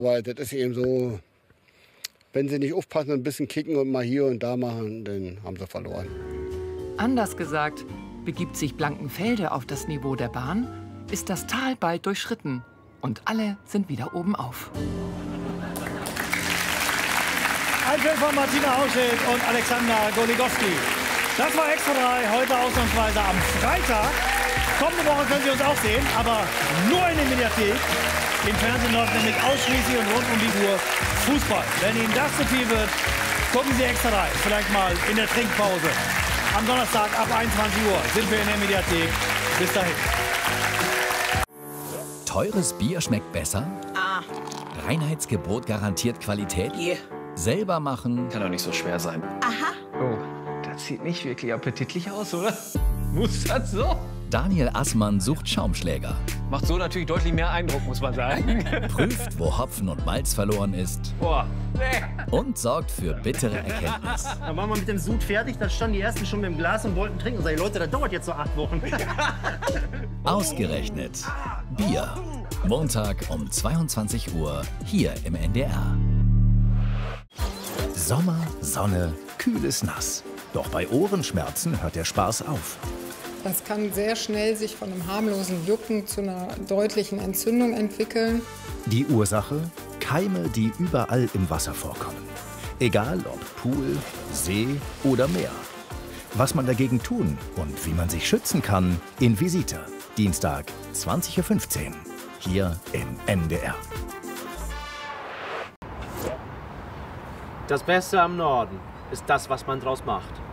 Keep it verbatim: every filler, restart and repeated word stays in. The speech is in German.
Weil das ist eben so, wenn sie nicht aufpassen und ein bisschen kicken und mal hier und da machen, dann haben sie verloren. Anders gesagt, begibt sich Blankenfelde auf das Niveau der Bahn, ist das Tal bald durchschritten und alle sind wieder oben auf. Einfeld von Martina Hauschild und Alexander Goligowski. Das war Extra drei, heute ausnahmsweise am Freitag. Kommende Woche können Sie uns auch sehen, aber nur in der Mediathek. Im Fernsehen läuft nämlich ausschließlich und rund um die Uhr Fußball. Wenn Ihnen das zu viel wird, gucken Sie Extra drei, vielleicht mal in der Trinkpause. Am Donnerstag ab einundzwanzig Uhr sind wir in der Mediathek. Bis dahin. Teures Bier schmeckt besser? Ah. Reinheitsgebot garantiert Qualität? Yeah. Selber machen? Kann doch nicht so schwer sein. Aha. Oh, das sieht nicht wirklich appetitlich aus, oder? Muss das so? Daniel Assmann sucht Schaumschläger. Macht so natürlich deutlich mehr Eindruck, muss man sagen. Prüft, wo Hopfen und Malz verloren ist. Boah. Nee. Und sorgt für bittere Erkenntnis. Dann waren wir mit dem Sud fertig, da standen die ersten schon mit dem Glas und wollten trinken. Und sag ich, Leute, das dauert jetzt so acht Wochen. Ausgerechnet Bier. Montag um zweiundzwanzig Uhr hier im N D R. Sommer, Sonne, kühles Nass. Doch bei Ohrenschmerzen hört der Spaß auf. Das kann sehr schnell sich von einem harmlosen Jucken zu einer deutlichen Entzündung entwickeln. Die Ursache? Keime, die überall im Wasser vorkommen. Egal ob Pool, See oder Meer. Was man dagegen tun und wie man sich schützen kann, in Visita. Dienstag, zwanzig Uhr fünfzehn. Hier im N D R. Das Beste am Norden ist das, was man draus macht.